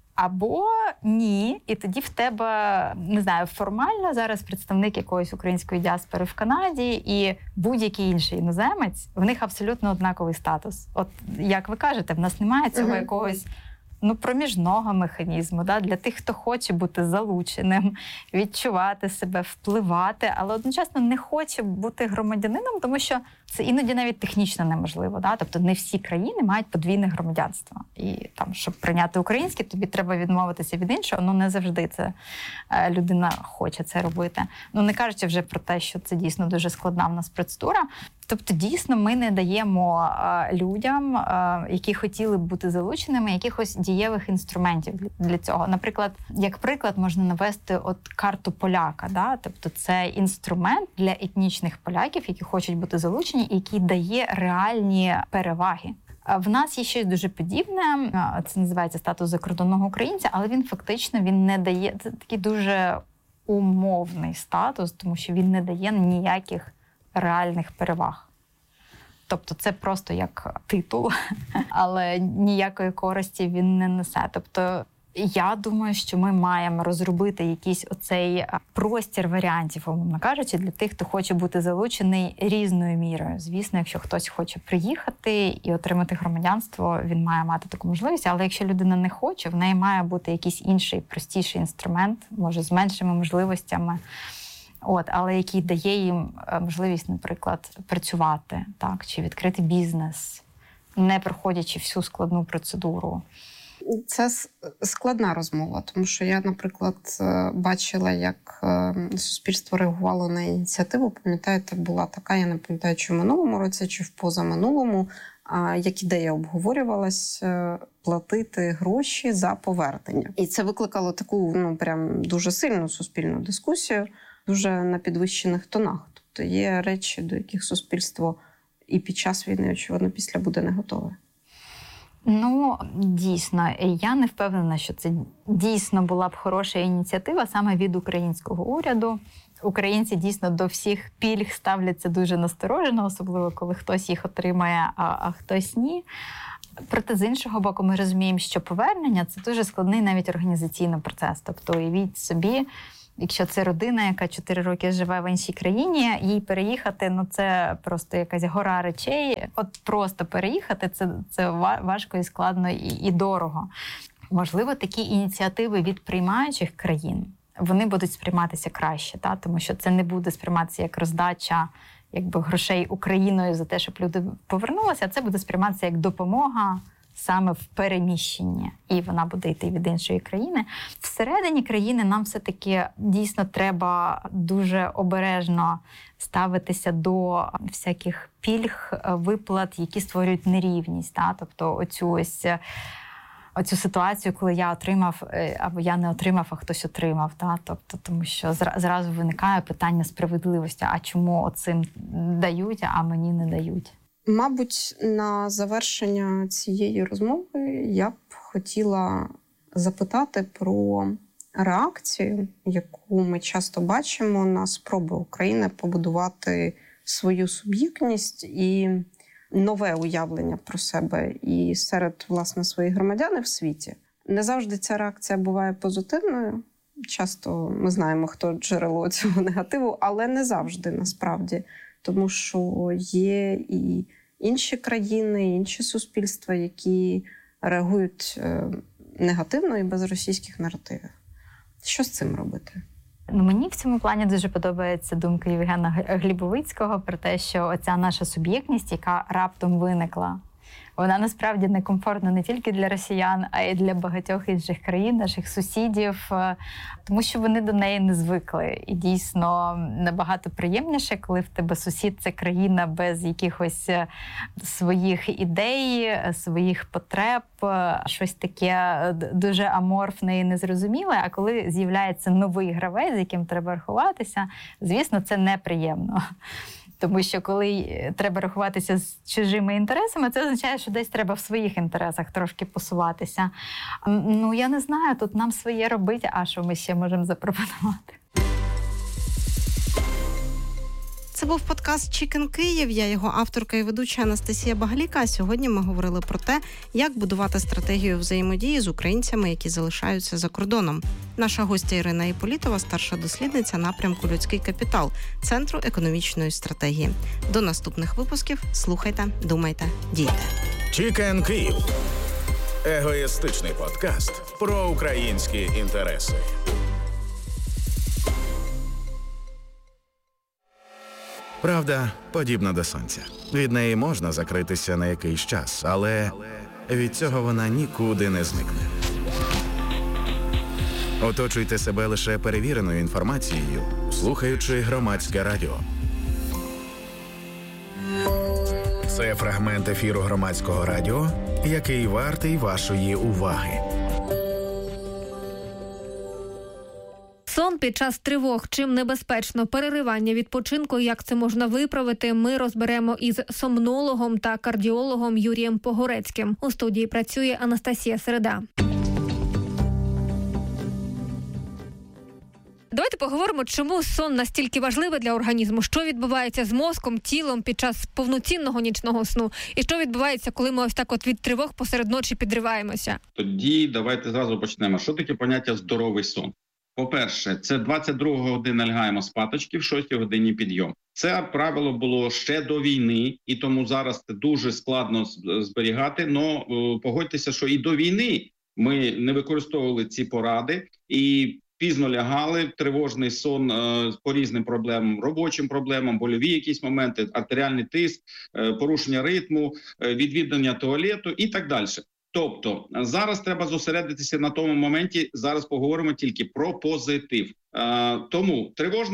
Або ні, і тоді в тебе, не знаю, формально зараз представник якоїсь української діаспори в Канаді і будь-який інший іноземець, в них абсолютно однаковий статус. От, як ви кажете, в нас немає цього якогось проміжного механізму, для тих, хто хоче бути залученим, відчувати себе, впливати, але одночасно не хоче бути громадянином, тому що це іноді навіть технічно неможливо. Тобто не всі країни мають подвійне громадянство. І там, щоб прийняти українське, тобі треба відмовитися від іншого, не завжди це людина хоче це робити. Не кажучи вже про те, що це дійсно дуже складна в нас процедура. Тобто, дійсно, ми не даємо людям, які хотіли б бути залученими, якихось дієвих інструментів для цього. Наприклад, як приклад можна навести карту поляка. Тобто, це інструмент для етнічних поляків, які хочуть бути залучені, який дає реальні переваги. В нас є щось дуже подібне, це називається статус закордонного українця, але він фактично не дає, це такий дуже умовний статус, тому що він не дає ніяких реальних переваг. Тобто це просто як титул, але ніякої користі він не несе. Тобто я думаю, що ми маємо розробити якийсь оцей простір варіантів, умовно кажучи, для тих, хто хоче бути залучений різною мірою. Звісно, якщо хтось хоче приїхати і отримати громадянство, він має мати таку можливість, але якщо людина не хоче, в неї має бути якийсь інший, простіший інструмент, може з меншими можливостями, але який дає їм можливість, наприклад, працювати, чи відкрити бізнес, не проходячи всю складну процедуру. Це складна розмова, тому що я, наприклад, бачила, як суспільство реагувало на ініціативу. Пам'ятаєте, була така, я не пам'ятаю, чи в минулому році, чи в позаминулому, як ідея обговорювалась платити гроші за повернення. І це викликало таку, прям дуже сильну суспільну дискусію, дуже на підвищених тонах. Тобто є речі, до яких суспільство і під час війни, очевидно, після буде не готове. Дійсно, я не впевнена, що це дійсно була б хороша ініціатива саме від українського уряду. Українці дійсно до всіх пільг ставляться дуже насторожено, особливо коли хтось їх отримає, а хтось ні. Проте, з іншого боку, ми розуміємо, що повернення – це дуже складний навіть організаційний процес. Тобто, уявіть собі, якщо це родина, яка 4 роки живе в іншій країні, їй переїхати, це просто якась гора речей. От просто переїхати – це важко і складно і дорого. Можливо, такі ініціативи від приймаючих країн, вони будуть сприйматися краще, тому що це не буде сприйматися як роздача грошей Україною за те, щоб люди повернулися, а це буде сприйматися як допомога саме в переміщенні, і вона буде йти від іншої країни. Всередині країни нам все-таки дійсно треба дуже обережно ставитися до всяких пільг, виплат, які створюють нерівність. Тобто оцю ситуацію, коли я отримав, або я не отримав, а хтось отримав. Тобто, тому що зразу виникає питання справедливості, а чому оцим дають, а мені не дають. Мабуть, на завершення цієї розмови я б хотіла запитати про реакцію, яку ми часто бачимо на спроби України побудувати свою суб'єктність і нове уявлення про себе і серед, власне, своїх громадян в світі. Не завжди ця реакція буває позитивною. Часто ми знаємо, хто джерело цього негативу, але не завжди, насправді. Тому що є і інші країни, і інші суспільства, які реагують негативно і без російських наративів. Що з цим робити? Мені в цьому плані дуже подобається думка Євгена Глібовицького про те, що оця наша суб'єктність, яка раптом виникла, вона насправді некомфортна не тільки для росіян, а й для багатьох інших країн, наших сусідів, тому що вони до неї не звикли. І дійсно набагато приємніше, коли в тебе сусід – це країна без якихось своїх ідей, своїх потреб, щось таке дуже аморфне і незрозуміле. А коли з'являється новий гравець, з яким треба рахуватися, звісно, це неприємно. Тому що коли треба рахуватися з чужими інтересами, це означає, що десь треба в своїх інтересах трошки посуватися. Я не знаю, тут нам своє робити, а що ми ще можемо запропонувати. Це був подкаст «Чікен Київ». Я його авторка і ведуча Анастасія Багаліка. Сьогодні ми говорили про те, як будувати стратегію взаємодії з українцями, які залишаються за кордоном. Наша гостя Ірина Іполітова, старша дослідниця напрямку «Людський капітал» Центру економічної стратегії. До наступних випусків. Слухайте, думайте, дійте. «Чікен Київ» – егоїстичний подкаст про українські інтереси. Правда подібна до сонця. Від неї можна закритися на якийсь час, але від цього вона нікуди не зникне. Оточуйте себе лише перевіреною інформацією, слухаючи Громадське радіо. Це фрагмент ефіру Громадського радіо, який вартий вашої уваги. Сон під час тривог. Чим небезпечно переривання відпочинку, як це можна виправити, ми розберемо із сомнологом та кардіологом Юрієм Погорецьким. У студії працює Анастасія Середа. Давайте поговоримо, чому сон настільки важливий для організму, що відбувається з мозком, тілом під час повноцінного нічного сну, і що відбувається, коли ми ось так от від тривог посеред ночі підриваємося. Тоді давайте зразу почнемо. Що таке поняття здоровий сон? По-перше, це 22 година лягаємо спаточки, в 6 годині підйом. Це правило було ще до війни, і тому зараз це дуже складно зберігати. Но погодьтеся, що і до війни ми не використовували ці поради і пізно лягали, тривожний сон по різним проблемам, робочим проблемам, больові якісь моменти, артеріальний тиск, порушення ритму, відвідування туалету і так далі. Тобто зараз треба зосередитися на тому моменті, зараз поговоримо тільки про позитив. Тому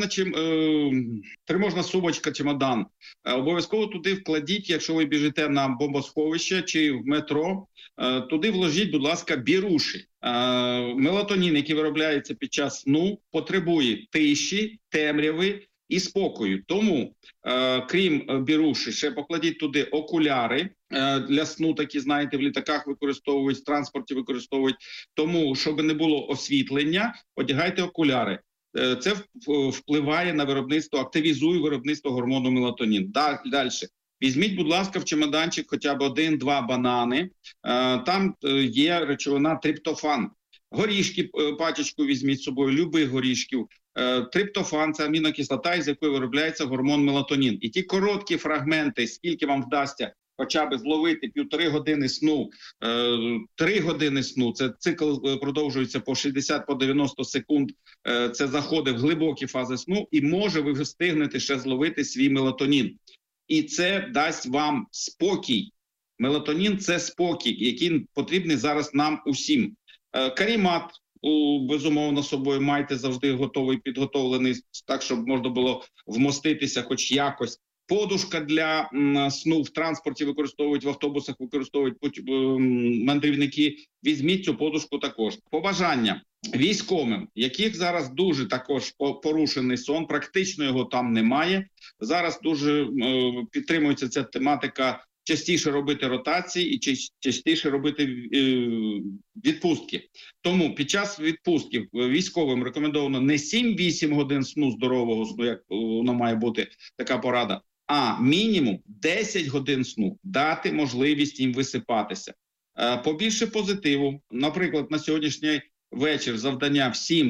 тривожна сумочка, чемодан, обов'язково туди вкладіть, якщо ви біжите на бомбосховище чи в метро, туди вложіть, будь ласка, біруші. Мелатонін, який виробляється під час сну, потребує тиші, темряви і спокою. Тому, крім біруші, ще покладіть туди окуляри для сну, такі, знаєте, в літаках використовують, в транспорті використовують. Тому, щоб не було освітлення, одягайте окуляри. Це впливає на виробництво, активізує виробництво гормону мелатонін. Далі. Візьміть, будь ласка, в чемоданчик хоча б 1-2 банани. Там є речовина триптофан. Горішки, пачечку візьміть з собою, любих горішків. Триптофан – це амінокислота, із якої виробляється гормон мелатонін. І ті короткі фрагменти, скільки вам вдасться хоча б зловити 1,5 години сну, 3 години сну, це цикл продовжується по 60-90 секунд, це заходи в глибокі фази сну, і може ви встигнете ще зловити свій мелатонін. І це дасть вам спокій. Мелатонін – це спокій, який потрібний зараз нам усім. Карімат, безумовно, собою майте завжди готовий, підготовлений, так, щоб можна було вмоститися хоч якось. Подушка для сну в транспорті використовують, в автобусах використовують мандрівники. Візьміть цю подушку також. Побажання військовим, яких зараз дуже також порушений сон, практично його там немає. Зараз дуже підтримується ця тематика частіше робити ротації і частіше робити відпустки. Тому під час відпустки військовим рекомендовано не 7-8 годин сну, здорового сну, як воно має бути така порада, а мінімум 10 годин сну, дати можливість їм висипатися. Побільше позитиву. Наприклад, на сьогоднішній вечір завдання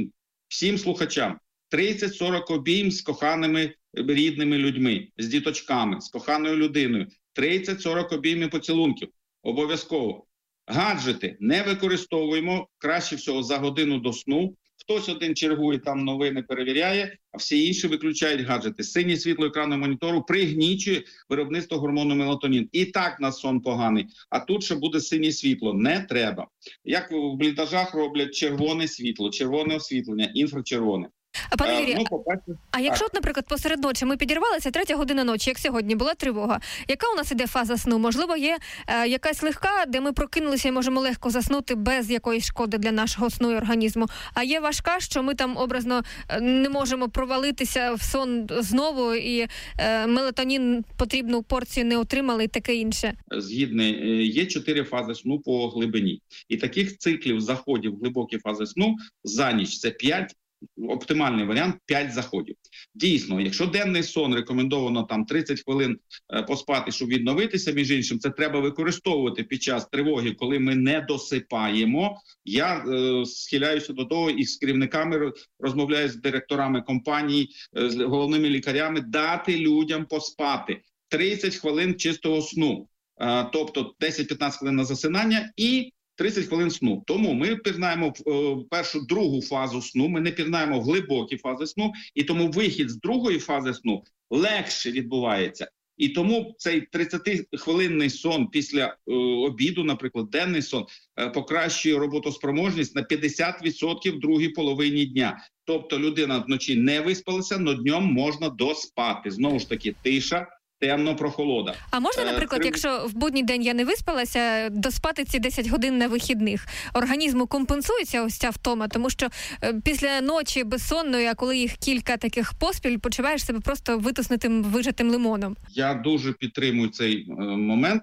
всім слухачам 30-40 обійм з коханими рідними людьми, з діточками, з коханою людиною. 30-40 обіймів поцілунків. Обов'язково. Гаджети не використовуємо, краще всього за годину до сну. Хтось один чергує, там новини перевіряє, а всі інші виключають гаджети. Синє світло екрану монітору пригнічує виробництво гормону мелатонін. І так на сон поганий. А тут ще буде синє світло. Не треба. Як в бліндажах роблять червоне світло, червоне освітлення, інфрачервоне. Пане Юрію, а якщо, наприклад, посеред ночі ми підірвалися, 3 година ночі, як сьогодні, була тривога, яка у нас іде фаза сну? Можливо, є якась легка, де ми прокинулися і можемо легко заснути без якоїсь шкоди для нашого сну і організму, а є важка, що ми там образно не можемо провалитися в сон знову і мелатонін потрібну порцію не отримали і таке інше? Згідно, є 4 фази сну по глибині. І таких циклів заходів в глибокі фази сну за ніч – це 5, оптимальний варіант 5 заходів. Дійсно, якщо денний сон рекомендовано там 30 хвилин поспати, щоб відновитися, між іншим, це треба використовувати під час тривоги, коли ми не досипаємо. Я схиляюся до того і з керівниками розмовляю, з директорами компаній, з головними лікарями, дати людям поспати 30 хвилин чистого сну. Тобто 10-15 хвилин на засинання і 30 хвилин сну. Тому ми пірнаємо в другу фазу сну, ми не пірнаємо в глибокі фази сну, і тому вихід з другої фази сну легше відбувається. І тому цей 30-хвилинний сон після обіду, наприклад, денний сон, покращує роботоспроможність на 50% в другій половині дня. Тобто людина вночі не виспалася, но днем можна доспати. Знову ж таки, тиша, темно, прохолода. А можна, наприклад, якщо в будній день я не виспалася, доспати ці 10 годин на вихідних? Організму компенсується ось ця втома? Тому що після ночі безсонної, а коли їх кілька таких поспіль, почуваєш себе просто витиснутим, вижатим лимоном. Я дуже підтримую цей момент,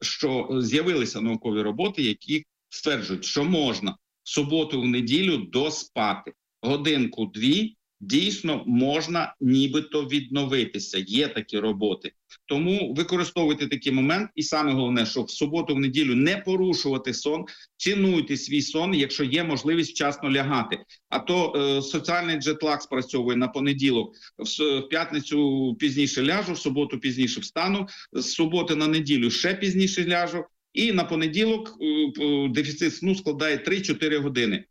що з'явилися наукові роботи, які стверджують, що можна в суботу, в неділю доспати. Годинку-дві дійсно можна нібито відновитися. Є такі роботи. Тому використовуйте такий момент. І саме головне, що в суботу, в неділю не порушувати сон, цінуйте свій сон, якщо є можливість вчасно лягати. А то соціальний джетлаг спрацьовує на понеділок. В п'ятницю пізніше ляжу, в суботу пізніше встану, з суботи на неділю ще пізніше ляжу. І на понеділок дефіцит сну складає 3-4 години.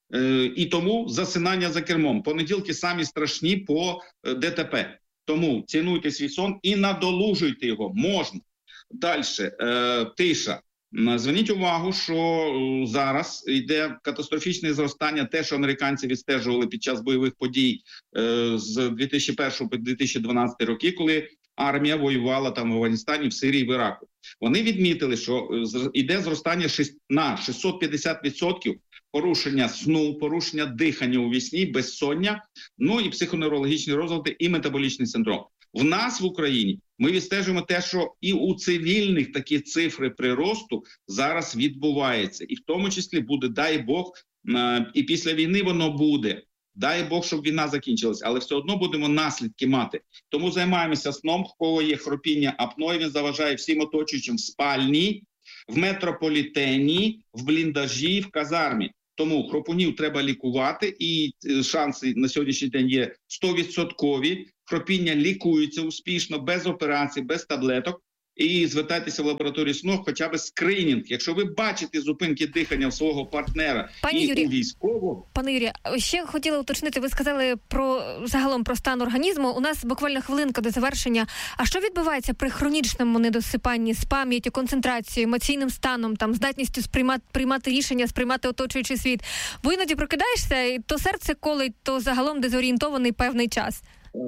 І тому засинання за кермом. Понеділки самі страшні по ДТП. Тому цінуйте свій сон і надолужуйте його. Можна. Далі. Тиша. Зверніть увагу, що зараз йде катастрофічне зростання, те, що американці відстежували під час бойових подій з 2001 по 2012 роки, коли армія воювала там в Афганістані, в Сирії, в Іраку. Вони відмітили, що йде зростання на 650% порушення сну, порушення дихання у вісні, безсоння, ну і психоневрологічні розлади, і метаболічний синдром. В нас в Україні ми відстежуємо те, що і у цивільних такі цифри приросту зараз відбуваються. І в тому числі буде, дай Бог, і після війни воно буде. Дай Бог, щоб війна закінчилась, але все одно будемо наслідки мати. Тому займаємося сном, в кого є хропіння апної, він заважає всім оточуючим в спальні, в метрополітені, в бліндажі, в казармі. Тому хропунів треба лікувати, і шанси на сьогоднішній день є 100%. Хропіння лікується успішно, без операцій, без таблеток. І звертайтеся в лабораторію сну, хоча б скринінг. Якщо ви бачите зупинки дихання в свого партнера у військового... Пане Юрію, ще хотіла уточнити, ви сказали загалом про стан організму. У нас буквально хвилинка до завершення. А що відбувається при хронічному недосипанні з пам'яттю, концентрацією, емоційним станом, там, здатністю приймати рішення, сприймати оточуючий світ? Бо іноді прокидаєшся, і то серце колить, то загалом дезорієнтований певний час.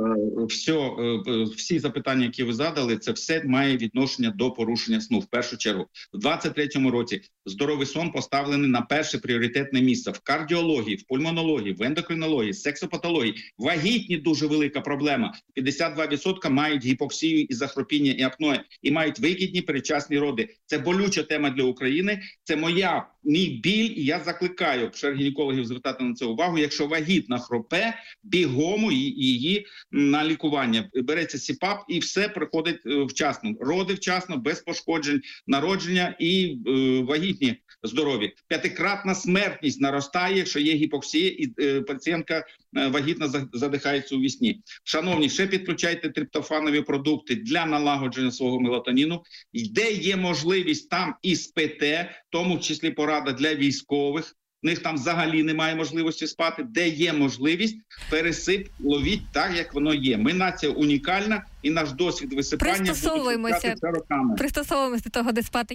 Всі запитання, які ви задали, це все має відношення до порушення сну. В першу чергу, в 2023 році здоровий сон поставлений на перше пріоритетне місце. В кардіології, в пульмонології, в ендокринології, сексопатології. Вагітні дуже велика проблема. 52% мають гіпоксію і захропіння і апноє, і мають вигідні передчасні роди. Це болюча тема для України, це мій біль, і я закликаю гінекологів звертати на це увагу. Якщо вагітна хропе, бігом її на лікування. Береться СІПАП і все приходить вчасно. Роди вчасно, без пошкоджень, народження і вагітні здорові. 5-кратна смертність наростає, якщо є гіпоксія і пацієнтка вагітна задихається у вісні. Шановні, ще підключайте триптофанові продукти для налагодження свого мелатоніну. Де є можливість, там і спите, в тому числі порада для військових. В них там взагалі немає можливості спати. Де є можливість, пересип, ловіть так, як воно є. Ми нація унікальна, і наш досвід висипання пристосовуємося до того, де спати.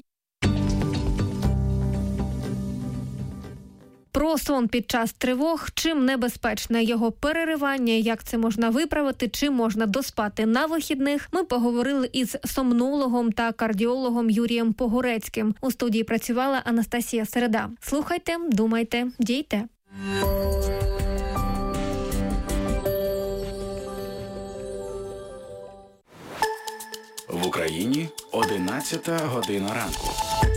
Про сон під час тривог, чим небезпечне його переривання, як це можна виправити, чи можна доспати на вихідних, ми поговорили із сомнологом та кардіологом Юрієм Погорецьким. У студії працювала Анастасія Середа. Слухайте, думайте, дійте. В Україні 11 година ранку.